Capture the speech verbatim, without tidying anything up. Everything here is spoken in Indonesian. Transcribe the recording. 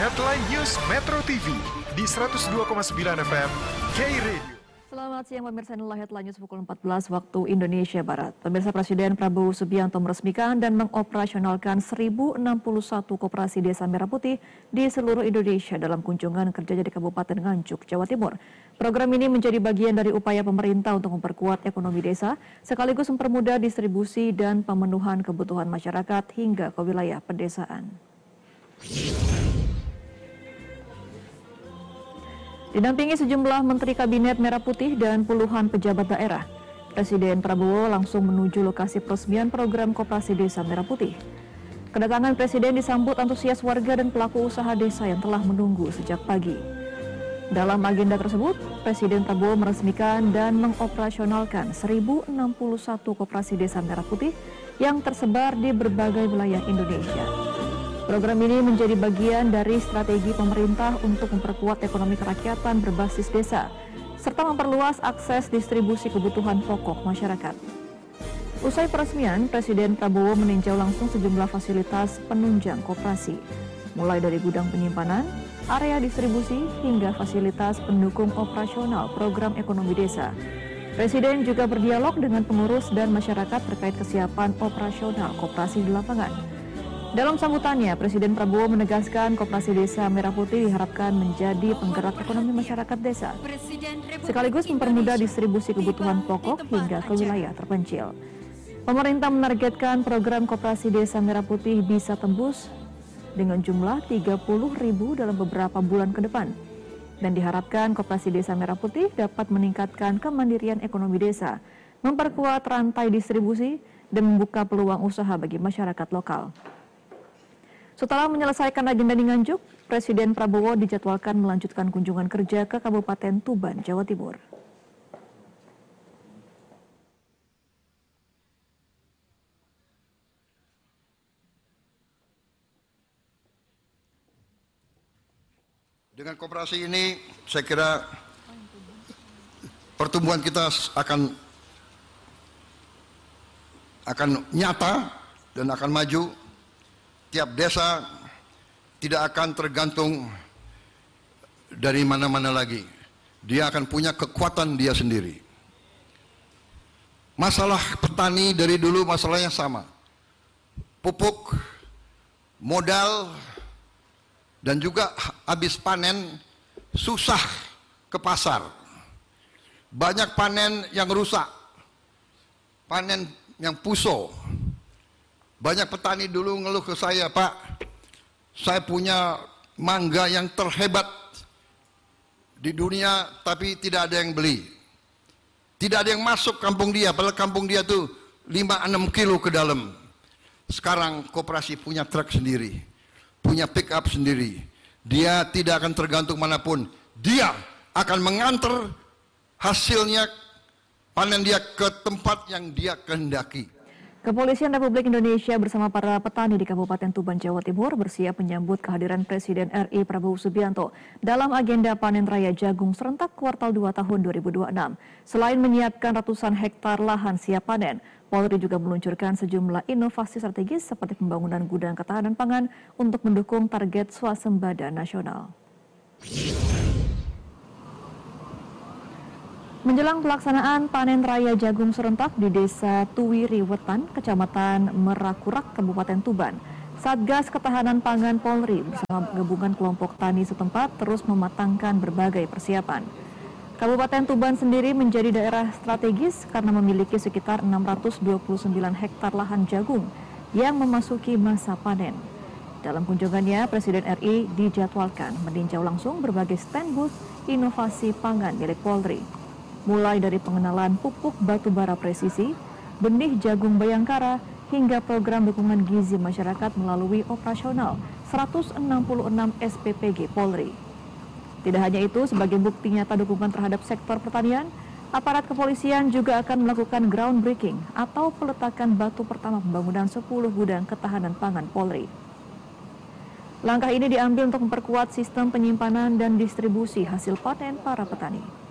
Headline News Metro T V di seratus dua koma sembilan F M K-Radio. Selamat siang pemirsa, inilah Headline News pukul empat belas waktu Indonesia Barat. Pemirsa, Presiden Prabowo Subianto meresmikan dan mengoperasionalkan seribu enam puluh satu koperasi desa Merah Putih di seluruh Indonesia dalam kunjungan kerjanya di Kabupaten Nganjuk, Jawa Timur. Program ini menjadi bagian dari upaya pemerintah untuk memperkuat ekonomi desa, sekaligus mempermudah distribusi dan pemenuhan kebutuhan masyarakat hingga ke wilayah pedesaan. Didampingi sejumlah Menteri Kabinet Merah Putih dan puluhan pejabat daerah, Presiden Prabowo langsung menuju lokasi peresmian program Koperasi Desa Merah Putih. Kedatangan Presiden disambut antusias warga dan pelaku usaha desa yang telah menunggu sejak pagi. Dalam agenda tersebut, Presiden Prabowo meresmikan dan mengoperasionalkan seribu enam puluh satu Koperasi Desa Merah Putih yang tersebar di berbagai wilayah Indonesia. Program ini menjadi bagian dari strategi pemerintah untuk memperkuat ekonomi kerakyatan berbasis desa, serta memperluas akses distribusi kebutuhan pokok masyarakat. Usai peresmian, Presiden Prabowo meninjau langsung sejumlah fasilitas penunjang koperasi, mulai dari gudang penyimpanan, area distribusi, hingga fasilitas pendukung operasional program ekonomi desa. Presiden juga berdialog dengan pengurus dan masyarakat terkait kesiapan operasional koperasi di lapangan. Dalam sambutannya, Presiden Prabowo menegaskan Koperasi Desa Merah Putih diharapkan menjadi penggerak ekonomi masyarakat desa, sekaligus mempermudah distribusi kebutuhan pokok hingga ke wilayah terpencil. Pemerintah menargetkan program Koperasi Desa Merah Putih bisa tembus dengan jumlah tiga puluh ribu dalam beberapa bulan ke depan. Dan diharapkan Koperasi Desa Merah Putih dapat meningkatkan kemandirian ekonomi desa, memperkuat rantai distribusi, dan membuka peluang usaha bagi masyarakat lokal. Setelah menyelesaikan agenda di Nganjuk, Presiden Prabowo dijadwalkan melanjutkan kunjungan kerja ke Kabupaten Tuban, Jawa Timur. Dengan koperasi ini, saya kira pertumbuhan kita akan akan nyata dan akan maju. Tiap desa tidak akan tergantung dari mana-mana lagi. Dia akan punya kekuatan dia sendiri. Masalah petani dari dulu masalahnya sama. Pupuk, modal, dan juga habis panen susah ke pasar. Banyak panen yang rusak, panen yang puso. Banyak petani dulu ngeluh ke saya, Pak, saya punya mangga yang terhebat di dunia, tapi tidak ada yang beli. Tidak ada yang masuk kampung dia, padahal kampung dia tuh lima enam kilo ke dalam. Sekarang koperasi punya truk sendiri, punya pick up sendiri. Dia tidak akan tergantung manapun. Dia akan mengantar hasilnya, panen dia ke tempat yang dia kehendaki. Kepolisian Republik Indonesia bersama para petani di Kabupaten Tuban, Jawa Timur bersiap menyambut kehadiran Presiden R I Prabowo Subianto dalam agenda panen raya jagung serentak kuartal dua tahun dua ribu dua puluh enam. Selain menyiapkan ratusan hektar lahan siap panen, Polri juga meluncurkan sejumlah inovasi strategis seperti pembangunan gudang ketahanan pangan untuk mendukung target swasembada nasional. Menjelang pelaksanaan panen raya jagung serentak di Desa Tuwiri Wetan, Kecamatan Merakurak, Kabupaten Tuban, Satgas Ketahanan Pangan Polri bersama gabungan kelompok tani setempat terus mematangkan berbagai persiapan. Kabupaten Tuban sendiri menjadi daerah strategis karena memiliki sekitar enam ratus dua puluh sembilan hektar lahan jagung yang memasuki masa panen. Dalam kunjungannya, Presiden R I dijadwalkan meninjau langsung berbagai stand booth inovasi pangan milik Polri. Mulai dari pengenalan pupuk batubara presisi, benih jagung bayangkara, hingga program dukungan gizi masyarakat melalui operasional seratus enam puluh enam S P P G Polri. Tidak hanya itu, sebagai bukti nyata dukungan terhadap sektor pertanian, aparat kepolisian juga akan melakukan groundbreaking atau peletakan batu pertama pembangunan sepuluh gudang ketahanan pangan Polri. Langkah ini diambil untuk memperkuat sistem penyimpanan dan distribusi hasil panen para petani.